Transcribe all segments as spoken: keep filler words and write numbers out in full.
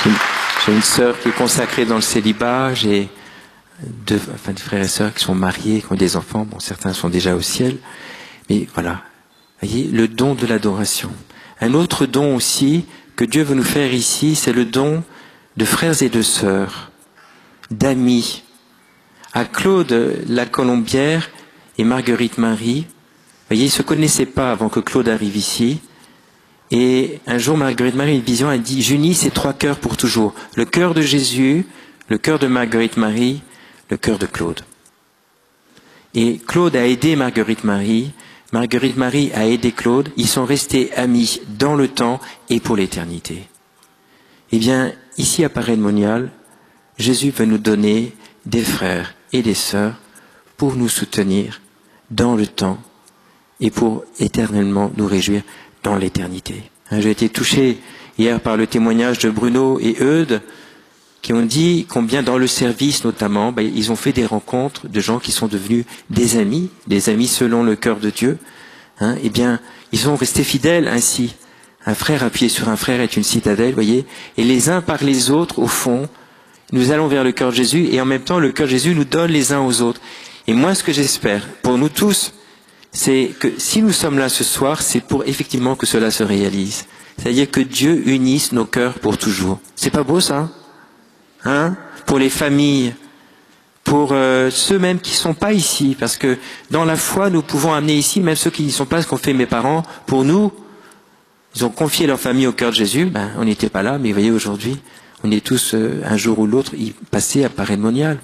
J'ai une, j'ai une sœur qui est consacrée dans le célibat, j'ai deux, enfin, des frères et sœurs qui sont mariés, qui ont des enfants, bon, certains sont déjà au ciel, mais voilà, voyez, le don de l'adoration. Un autre don aussi que Dieu veut nous faire ici, c'est le don de frères et de sœurs, d'amis. À Claude Lacolombière et Marguerite Marie, vous voyez, ils ne se connaissaient pas avant que Claude arrive ici. Et un jour, Marguerite Marie, une vision, elle dit « J'unis ces trois cœurs pour toujours. Le cœur de Jésus, le cœur de Marguerite Marie, le cœur de Claude. » Et Claude a aidé Marguerite Marie, Marguerite Marie a aidé Claude, ils sont restés amis dans le temps et pour l'éternité. Eh bien, ici à Paray-le-Monial, Jésus veut nous donner des frères et des sœurs pour nous soutenir dans le temps et pour éternellement nous réjouir dans l'éternité. J'ai été touché hier par le témoignage de Bruno et Eudes qui ont dit combien dans le service notamment, ben, ils ont fait des rencontres de gens qui sont devenus des amis, des amis selon le cœur de Dieu. Hein, eh bien, ils sont restés fidèles ainsi. Un frère appuyé sur un frère est une citadelle, voyez. Et les uns par les autres, au fond, nous allons vers le cœur de Jésus et en même temps, le cœur de Jésus nous donne les uns aux autres. Et moi, ce que j'espère pour nous tous, c'est que si nous sommes là ce soir, c'est pour effectivement que cela se réalise. C'est-à-dire que Dieu unisse nos cœurs pour toujours. C'est pas beau ça? Hein? Pour les familles, pour euh, ceux même qui ne sont pas ici, parce que dans la foi, nous pouvons amener ici, même ceux qui n'y sont pas, ce qu'ont fait mes parents, pour nous, ils ont confié leur famille au cœur de Jésus, ben, on n'était pas là, mais vous voyez, aujourd'hui, on est tous, euh, un jour ou l'autre, passés à Paray-le-Monial.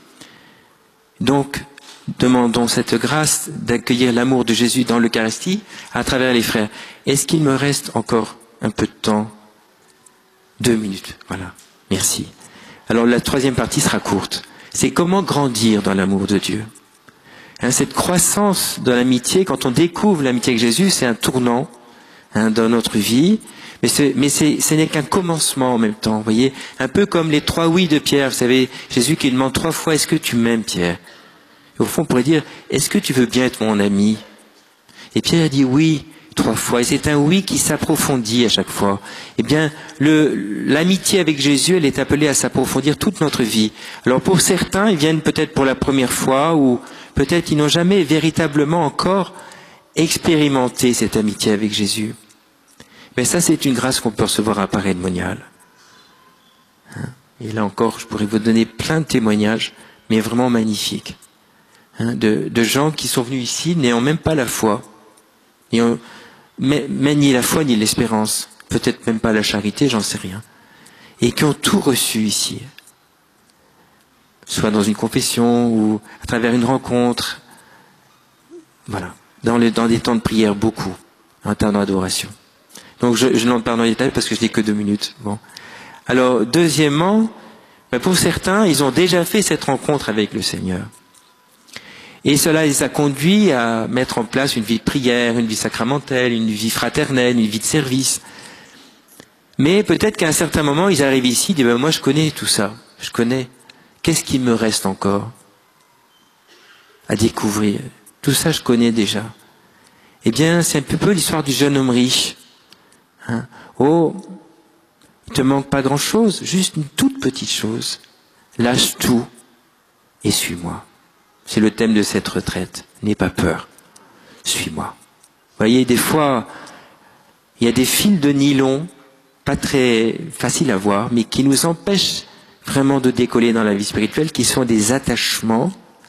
Donc, demandons cette grâce d'accueillir l'amour de Jésus dans l'Eucharistie à travers les frères. Est-ce qu'il me reste encore un peu de temps? Deux minutes, voilà. Merci. Alors la troisième partie sera courte. C'est comment grandir dans l'amour de Dieu. Hein, cette croissance de l'amitié, quand on découvre l'amitié avec Jésus, c'est un tournant hein, dans notre vie. Mais, c'est, mais c'est, ce n'est qu'un commencement en même temps. Vous voyez, un peu comme les trois oui de Pierre. Vous savez, Jésus qui demande trois fois, est-ce que tu m'aimes, Pierre? Et au fond, on pourrait dire, est-ce que tu veux bien être mon ami? Et Pierre a dit oui trois fois. Et c'est un oui qui s'approfondit à chaque fois. Eh bien, le, l'amitié avec Jésus, elle est appelée à s'approfondir toute notre vie. Alors pour certains, ils viennent peut-être pour la première fois ou peut-être ils n'ont jamais véritablement encore expérimenté cette amitié avec Jésus. Mais ça, c'est une grâce qu'on peut recevoir à Paray-le-Monial. Et là encore, je pourrais vous donner plein de témoignages, mais vraiment magnifiques. Hein, de, de gens qui sont venus ici n'ayant même pas la foi, n'ayant, mais, mais ni la foi ni l'espérance, peut-être même pas la charité, j'en sais rien, et qui ont tout reçu ici, soit dans une confession ou à travers une rencontre, voilà, dans, les, dans des temps de prière, beaucoup, un temps d'adoration. Donc je, je n'en parle dans les détails parce que je n'ai que deux minutes. Bon. Alors deuxièmement, ben pour certains, ils ont déjà fait cette rencontre avec le Seigneur. Et cela les a conduits à mettre en place une vie de prière, une vie sacramentelle, une vie fraternelle, une vie de service. Mais peut-être qu'à un certain moment, ils arrivent ici, ils disent ben, « moi je connais tout ça, je connais. Qu'est-ce qui me reste encore à découvrir? Tout ça je connais déjà. » Eh bien, c'est un peu l'histoire du jeune homme riche. Hein? Oh, il te manque pas grand-chose, juste une toute petite chose. Lâche tout et suis-moi. C'est le thème de cette retraite. N'aie pas peur. Suis-moi. Vous voyez, des fois, il y a des fils de nylon, pas très faciles à voir, mais qui nous empêchent vraiment de décoller dans la vie spirituelle, qui sont des attachements